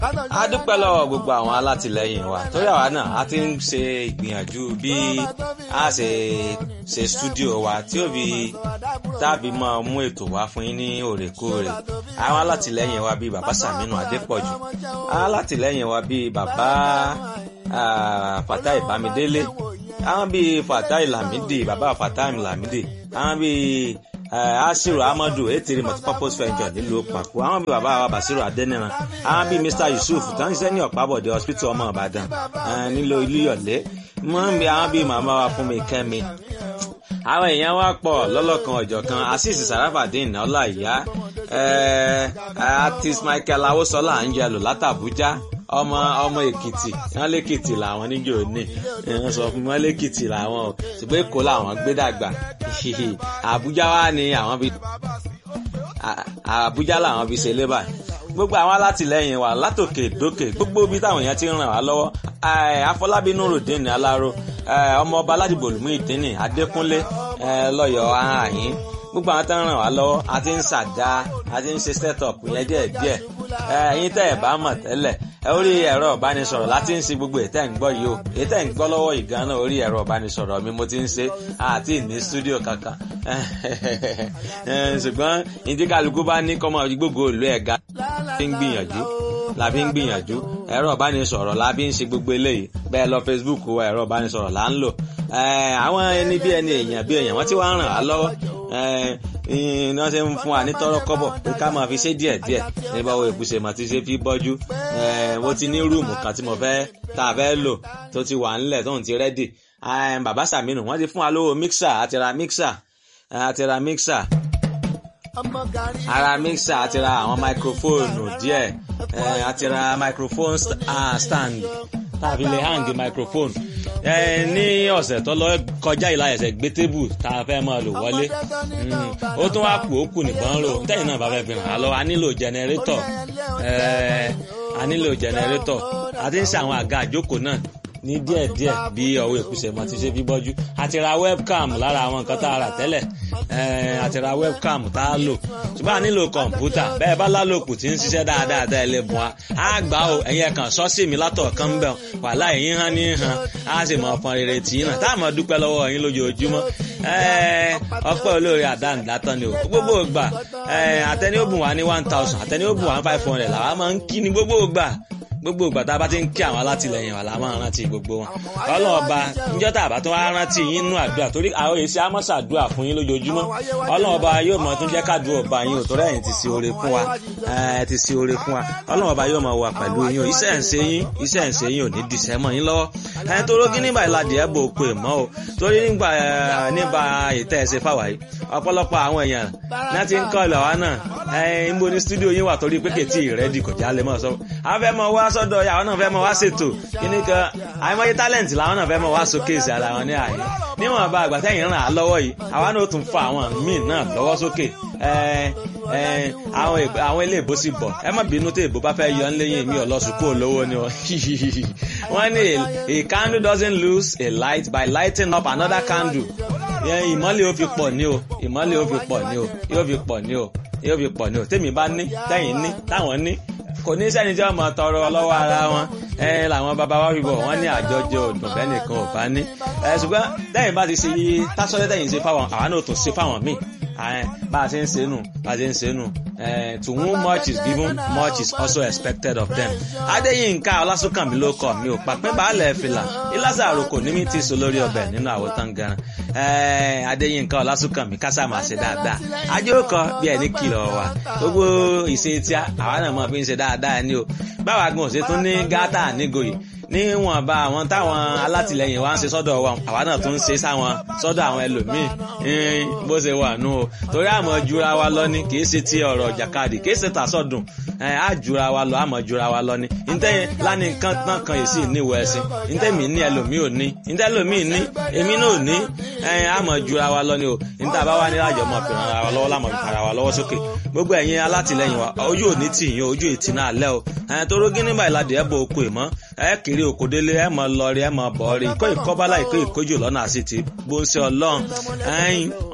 A dúpẹ́ lọ́wọ́ gbogbo àwọn alátìlẹ́yìn wa torí àwa náà a ti ń ṣe ìgbìyànjú bí a ṣe stúdíò wa tí ó fi tàbí máa mú ètò wá fún yín ní òrèkóòrè. Àwọn alátìlẹ́yìn wa bíi bàbá Sàmínú Adépọ̀jù, àwọn alátìlẹ́yìn wa bíi bàbá Fatai Bámidélé, àwọn bíi Fatai Lamidi, bàbá Fatai Lamidi, àwọn bíi Asiru Amadu Etiri Multipurpose Venture nílùú Pàkó, àwọn bíi bàbá wa Basiru Adéníran, àwọn bíi Mr Yusuf tó ń ṣiṣẹ́ ní Ọ̀pábọ̀dé hospital ọmọ Ìbàdàn nílùú Ilúyọ̀lé, àwọn bíi màmá wa Fúnmi Kẹ́mi. Àwọn èèyàn wa pọ̀ lọ́lọ́kan ọ̀jọ̀kan. Azeez Sarafadeen Ọláìyá, artist Michael Awosola Angelo látàbújá, ọmọ Èkìtì, wọ́n lẹ́kìtì làwọn níjó ní wọ́n sọ fún wọn lẹ́kìtì làwọn ò ṣùgbọ́n Èkó làwọn gbé dàgbà. Àbújá wa ni àwọn bí Àbújá làwọn bí ṣe lébà. Gbogbo àwọn alátìlẹ́yìn wa látòkè dókè, gbogbo bí táwọn èèyàn ti ń ràn wá lọ́wọ́. Afọlábí Nurudeen Aláró, ọmọọba Aládìgbò Olúmúìdínì Adékúnlé lọ́yọ̀ọ́ ààyín, gbogbo àwọn tó ń ràn wá lọ́wọ́ a ti ń ṣàdá, a ti ń ṣe set up yẹn díẹ̀díẹ̀. Ẹ̀yin tẹ́ ẹ̀ bá mọ̀ tẹ́lẹ̀ orí ẹ̀rọ ìbánisọ̀rọ̀ láti ń ṣe gbogbo ètẹ́ ń gbọ́ yìí o, ètẹ́ ń gbọ́ lọ́wọ́ ìgànnà orí ẹ̀rọ ìbánisọ̀rọ̀ mi mo ti ń ṣe àti ní stúdíò kankan. Ṣùgbọ́n ìdí kálukú bá ní kọ́mọ gbogbo ìlú ẹ̀ga la fi ń gbìyànjú ẹ̀rọ ìbánisọ̀rọ̀ la fi ń ṣe gbogbo eléyìí. Bẹ́ẹ̀ lọ Facebook wa ẹ̀rọ ìbánisọ̀rọ̀ là ń lò. Àwọn ẹni bí ẹni èèyàn wọ́n ti wá ń ràn á lọ́wọ́. Iná ṣe ń fún wa ní tọ́rọ́ kọ́bọ̀ pé ká máa fi ṣe díẹ̀díẹ̀ nígbà wo ìkúṣe mà ti ṣe fi bọ́jú. Mo ti ní rúùmù kan tí tá a fẹ́ lò tó ti wà ńlẹ̀ tóun ti rẹ́dì. Bàbá Sàmínú wọ́n ti fún wa lówó mixer àti ra mixer ara mixer àti ra àwọn máikrófóònù díẹ̀ àti ra microphone stand tàbí lè hang microphone. Ní ọ̀sẹ̀ tó lọ kọjá ìlà ẹ̀sẹ̀ gbé tébù tá a fẹ́ máa lò wọlé. Ó tún wá kù ó kù nìkan rò tẹ́yìn náà bá fẹ́ fi ràn án lọ. A nílò jẹnẹrétọ̀ a ti ń ṣe àwọn àga àjókòó náà ní díẹ̀díẹ̀ bí ọwọ́ ìkúṣẹ̀ mọ́ ti ṣe bí bọ́jú. A ti ra webcam lára àwọn nǹkan tá a rà tẹ́lẹ̀. A ti ra webcam tá a lò. Ṣùgbọ́n a nílò kọ̀ǹpútà bẹ́ẹ̀ bá lálòkù tí ń ṣiṣẹ́ dáadáa tẹ́ ẹ lè bùn wa. A gbà ó ẹ̀yin ẹ̀kan sọ́ọ̀sì mi látọ̀ kan ń bẹ̀ wàhálà ẹ̀yin hàn ní hàn á sì mọ̀ ọ̀pọ̀ rere tì í náà táà mọ̀ dúpẹ́ lọ́wọ́ ẹ̀yin lójoojúmọ́. Ọpẹ́ olóore àdáǹdátán ni o gbogbo ìgbà. Àtẹni ó bùn wá ní 1000 àtẹni ó bùn wá 500 làwa máa ń kí ni gbogbo ìgbà tá a bá ti ń kí àwọn alátìlẹyìn wa la máa rántí gbogbo wọn. Ọlọ́ọ̀ba níjọ́ tá a bá tún wá rántí yín nínú àdúrà torí àwọn èsì amọ́sàdúrà fún yín lójoojúmọ́. Ọlọ́ọ̀ba yóò mọ̀ tún jẹ́ kádùn ọba yín ò torí ẹ̀yin ti ṣe oore fún wa ti ṣe oore fún wa. Ọlọ́ọ̀ba yóò mọ̀ wà pẹ̀lú yín o iṣẹ́ ń ṣe yín ò ní dìṣẹ́ mọ́ yín lọ́wọ́. Tó rógí nígbà ìlàdí ẹ̀ bò pé mọ́ o torí nígbà ìtẹ́ ẹ̀ ṣe fáwa yìí ọ̀pọ̀lọpọ̀ àwọn èèyàn náà ti ń kọ́ ìlọ̀ wa náà ń bo ní stúdíò yín wà torí pé kètì ìrẹ́dì kò já lè mọ̀ sọ. Àwọn fẹ́ mọ wá sọ́dọ̀ àwọn náà fẹ́ mọ wá ṣètò kíní kan àìmọye tálẹ̀ǹtì làwọn náà fẹ́ mọ wá showcase ara wọn ní àyè. Níwọ̀n bá àgbà tẹ́yìn ràn á lọ́wọ́ yìí àwa náà ó tún fa àwọn míì náà lọ́wọ́ sókè. Àwọn ilé ìbò sì bọ̀ ẹ má bínú tí ìbò bá fẹ́ yọ ń léyìn mi ọlọ́sùkú olówó ni wọ́n ní a candle doesn't lose a light by lighting up another candle. Ìmọ́lẹ̀ ó fi pọ̀ ní o yóò fi pọ̀ ní o tèmi bá ní tẹ́yìn ní táwọn ní kò ní sẹ́ni tí wọ́n mọ̀ tọrọ lọ́wọ́ ara wọn. Làwọn bàbá wa fi bọ̀ wọ́n ní àjọjẹ òdùn bẹ́ẹ̀ nìkan ò bá ní. Ṣùgbọ́n tẹ́yìn bá ti ṣe tásọ́lẹ́ tẹ́yìn ṣe fáwọn àwa náà tún ṣe fáwọn míì. Bá a ṣe ń ṣe nù. To whom much is given, much is also expected of them. Adéyínká Ọlásùnkànmí ló kọ mi ò pàpẹ́ baálẹ̀ fìlà ìlàsà àròkò ní mi ti sọ lórí ọbẹ̀ nínú àwòtán gan. Adéyínká Ọlásùnkànmí kásá máa ṣe dáadáa. Ajókọ bí ẹni kìlọ̀ wà. Gbogbo ìṣe tí àwa náà mọ̀ fi ń ṣe dáadáa ni o. Báwa gan òṣè tún ní gátà nígòyè. Níwọ̀nba àwọn táwọn alátìlẹyìn wa ń ṣe sọ́dọ̀ wa àwa náà tún ń ṣe sáwọn sọ́dọ̀ àwọn ẹlòmíì bó ṣe wà nù o torí àmọ́ jura wa lọ ní kì í ṣe ti ọ̀rọ̀ jàkadì kì í ṣe tàsọ̀dùn àjura wa lọ àmọ́ jura wa lọ ní ntẹ́yìn lánìí nǹkan tán kan yìí sì níwọ̀ ẹ̀sìn ntẹ́mi ní ẹlòmíì ò ní ntẹ́lòmíì ní èmi náà ò ní àmọ́ jura wa lọ ní o níta bá wà ní àjọ mọ̀ fìràn ara wa lọ́wọ́ lámọ̀ fara wa lọ́wọ́ sókè gbogbo ẹ̀yin alátìlẹyìn wa ojú ò ní tì yín ojú ìtì náà lẹ́ o torógí nígbà ìlàdí ẹ̀ bọ̀ okò ìmọ̀ kiri òkòdélé ẹ mọ lọrí ẹ mọ bọrí ìkó ìkọbálá ìkó ìkójò lọ́nà àti ti bó ń ṣe Ọlọ́run